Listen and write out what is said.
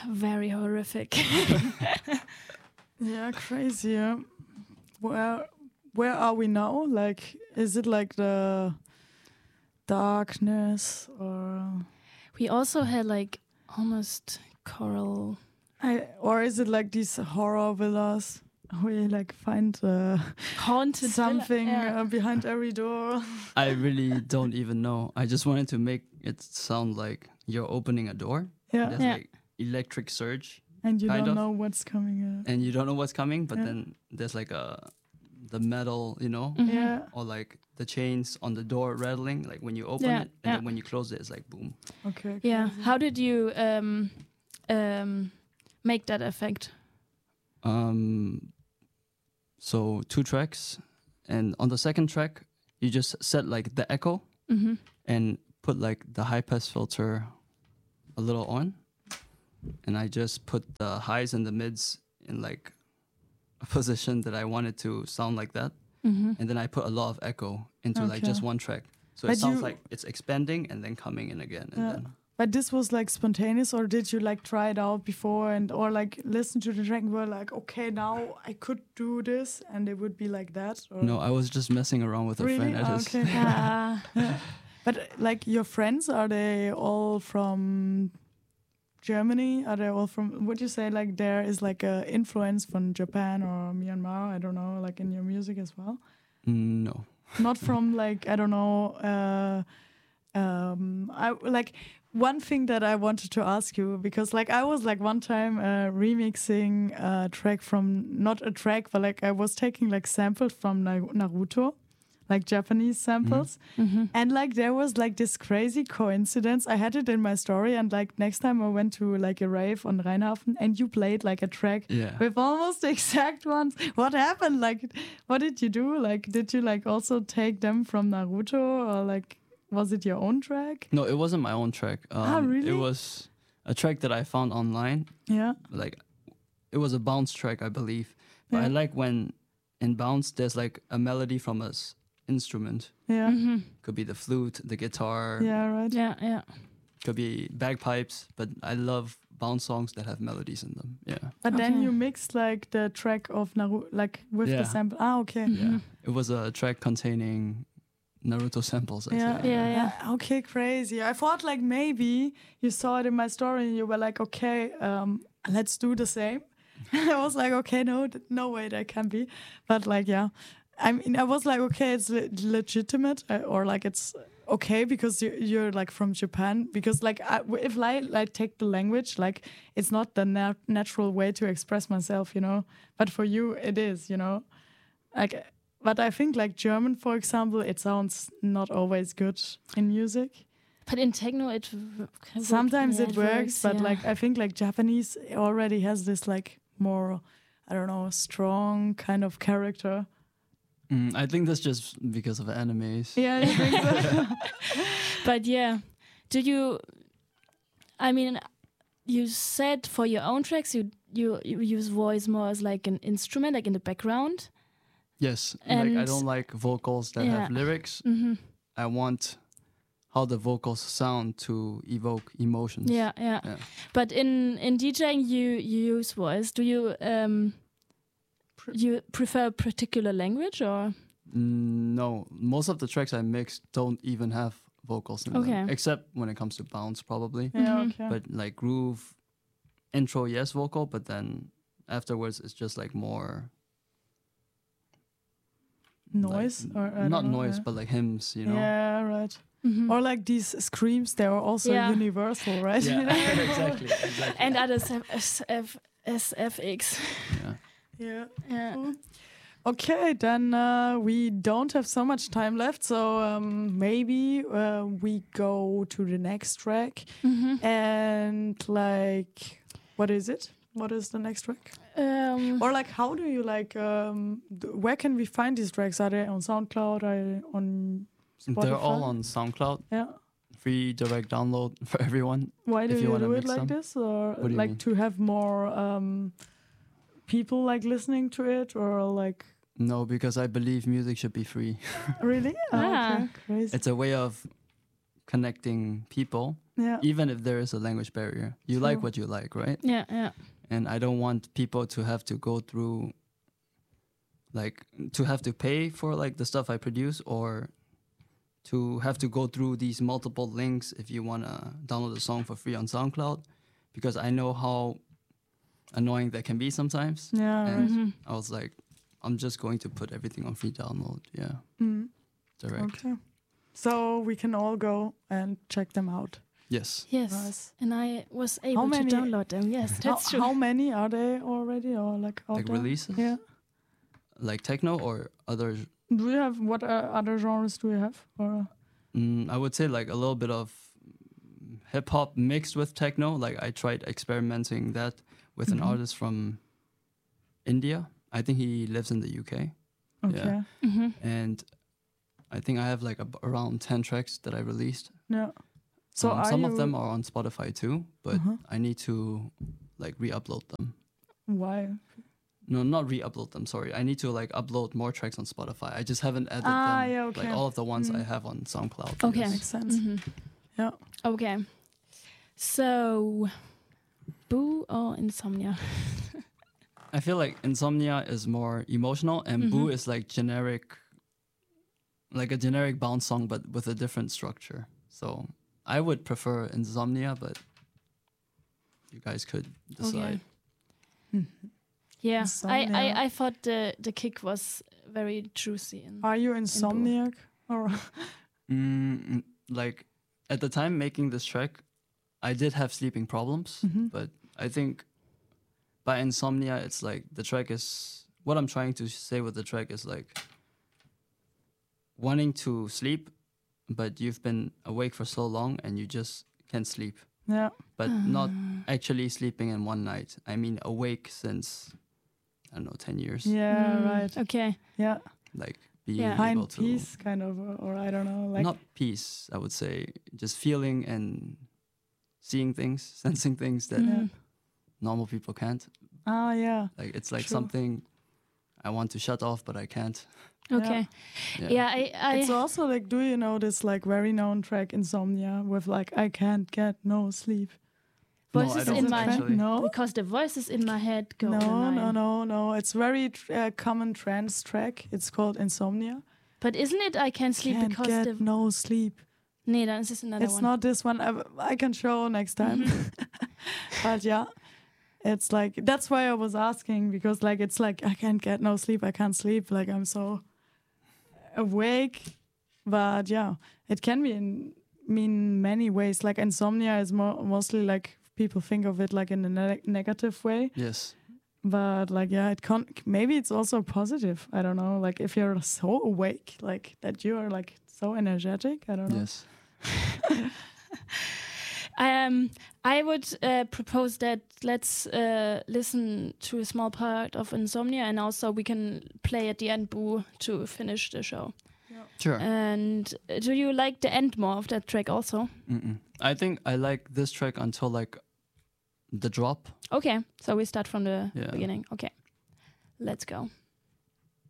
very horrific. Yeah, crazy. Yeah. Where are we now? Like, is it like the darkness or? We also had like almost choral. Or is it like these horror villas? We like find Haunted something villa, yeah. behind every door. I really don't even know. I just wanted to make it sound like you're opening a door. Yeah. There's like electric surge. And you kind don't of. know what's coming. And you don't know what's coming, but Yeah. then there's like the metal, you know, Mhm. Yeah. or like the chains on the door rattling, like when you open Yeah, it, and yeah. then when you close it, it's like boom. Okay. Yeah. crazy. How did you make that effect? So 2 tracks, and on the second track, you just set like the echo Mm-hmm. and put like the high pass filter a little on, and I just put the highs and the mids in like a position that I wanted to sound like that, Mm-hmm. and then I put a lot of echo into like Okay. just one track, so But it sounds you- like it's expanding and then coming in again, and Yeah. then But this was like spontaneous, or did you like try it out before or like listen to the track and were like, okay, now I could do this and it would be like that? Or? no, I was just messing around with a Really? friend. I just, Okay. Ah. But like your friends, are they all from Germany? Are they all from? Would you say like there is like a influence from Japan or Myanmar? I don't know, like in your music as well. no. Not from like I don't know. I like one thing that I wanted to ask you, because like I was like one time remixing a track from, not a track, but like I was taking like samples from Naruto, like Japanese samples. Mm-hmm. And like there was like this crazy coincidence. I had it in my story, and like next time I went to like a rave on Rheinhafen and you played like a track Yeah. with almost the exact ones. What happened? Like, what did you do? Like, did you like also take them from Naruto, or like was it your own track? No, it wasn't my own track. Really? It was a track that I found online. Yeah. Like, it was a bounce track, I believe. But I Yeah. like when in bounce there's like a melody from a instrument. Yeah. Mm-hmm. Could be the flute, the guitar, Yeah. Right. Yeah, yeah. could be bagpipes. But I love bounce songs that have melodies in them. Yeah. But then Okay. you mixed like the track of Naruto, like with the Yeah. sample. Ah, okay. Yeah. It was a track containing Naruto samples. I Yeah. think. Yeah. Okay, crazy. I thought like maybe you saw it in my story and you were like, okay, let's do the same. I was like, okay, no way that can be. But like, yeah, I mean, I was like, okay, it's legitimate, or like it's okay because you're like from Japan. Because like if I like take the language, like it's not the natural way to express myself, you know. But for you, it is, you know. Like, but I think like German, for example, it sounds not always good in music. But in techno, it Sometimes it works, but yeah. like I think like Japanese already has this like more, I don't know, strong kind of character. I think that's just because of animes. Yeah, I think so. But yeah, do you? I mean, you said for your own tracks, you use voice more as like an instrument, like in the background. Yes. Like, I And- don't like vocals that Yeah. have lyrics. Mm-hmm. I want how the vocals sound to evoke emotions. Yeah. Yeah. But in DJing, you use voice. Do you you prefer a particular language or? No, most of the tracks I mix don't even have vocals in Okay. them, except when it comes to bounce, probably. Yeah, Mhm. okay. But like groove, intro, yes, vocal, but then afterwards it's just like more Noise like, or I not don't know, noise, yeah. but like hymns, you know. Yeah, right. Mhm. Or like these screams, they are also Yeah. universal, right? Yeah, exactly. And others have SFX. Yeah. Yeah. Yeah. Cool. Okay, then we don't have so much time left, so maybe we go to the next track. Mhm. And like, what is it? What is the next track? Or like, how do you like? Where can we find these tracks? Are they on SoundCloud? Are they on Spotify? They're all on SoundCloud, Yeah. free direct download for everyone. Why do If you you wanna do it mix like them. this, or What do you like mean? to have more people like listening to it, or like No, because I believe music should be free. really? Ah. Okay, crazy. It's a way of connecting people, Yeah. even if there is a language barrier. You like True. what you like, right? Yeah, yeah. And I don't want people to have to go through, like, to have to pay for like the stuff I produce, or to have to go through these multiple links if you want to download a song for free on SoundCloud, because I know how annoying that can be sometimes. Yeah. And Right. I was like, I'm just going to put everything on free download. Yeah, Mm. direct. Okay. So we can all go and check them out. Yes. Yes. Nice. And I was able many- to download them. Yes, that's true. How many are they already, or like out Like there? releases? Yeah. Like techno or other. Do you have what other genres do you have? Or I would say like a little bit of hip hop mixed with techno. Like I tried experimenting that with an artist from India. I think he lives in the UK. okay. And I think I have like around 10 tracks that I released. Yeah. So are some you, of them are on Spotify too, but Uh-huh. I need to like re-upload them. Why? No, not re-upload them. Sorry, I need to like upload more tracks on Spotify. I just haven't added Ah, them. yeah, okay. Like all of the ones I have on SoundCloud. Okay. yes. Makes sense. Yeah. Okay. So, Boo or Insomnia? I feel like Insomnia is more emotional, and Boo is like generic, like a generic bounce song, but with a different structure. So I would prefer Insomnia, but you guys could decide. Yeah, Insomnia. I thought the kick was very juicy. And Are you insomniac? Or Like at the time making this track, I did have sleeping problems, but I think by Insomnia, it's like the track is what I'm trying to say with the track is like wanting to sleep, but you've been awake for so long and you just can't sleep, yeah. but not actually sleeping in one night. I mean, awake since, I don't know, 10 years. Yeah, right. Okay. Yeah. Like being Yeah. able Find to peace, kind of, or I don't know, like not peace, I would say, just feeling and seeing things, sensing things that normal people can't. yeah. Like it's like True. something I want to shut off, but I can't. Okay. Yeah. Yeah, I It's also like, do you know this like very known track Insomnia with like I can't get no sleep? No, I voices don't in my actually. No. because the voices in my head go on a No, line. no. It's very common trance track. It's called Insomnia. But isn't it I can't sleep Can't because get the no sleep. Nee, dann ist es another It's one. not this one. I can show next time. But yeah, it's like that's why I was asking, because like it's like I can't get no sleep. I can't sleep. Like I'm so awake. But yeah, it can be mean many ways. Like insomnia is mostly like people think of it like in a negative way. Yes. But like yeah, it can't. Maybe it's also positive. I don't know. Like if you're so awake, like that you are like so energetic. I don't know. Yes. I would propose that let's listen to a small part of Insomnia, and also we can play at the end Boo to finish the show. Sure. And do you like the end more of that track also? I think I like this track until like the drop. Okay, so we start from the Yeah. beginning. Okay, let's go.